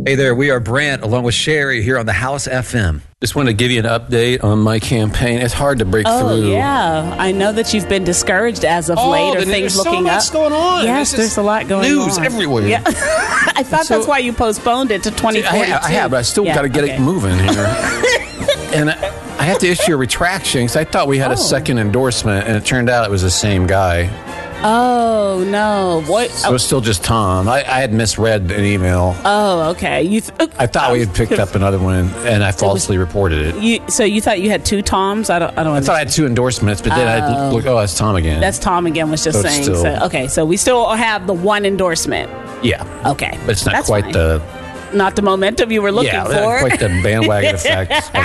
Hey there, we are Brant along with Sherry here on the House FM. Just wanted to give you an update on my campaign. It's hard to break through. Oh, yeah. I know that you've been discouraged as of late. Are things looking up? There's so much going on. Yes, there's a lot going on. News everywhere. Yeah. I thought that's why you postponed it to 2042. I have, but I still got to get it moving here. And I have to issue a retraction because I thought we had a second endorsement, and it turned out it was the same guy. Oh, no. What? So it was still just Tom. I had misread an email. Oh, okay. I thought we had picked up another one, and I falsely reported it. So you thought you had two Toms? I thought I had two endorsements, but then I looked, that's Tom again. That's Tom again was just saying. So we still have the one endorsement. Yeah. Okay. But it's not quite not the momentum you were looking for. Yeah, quite the bandwagon effect.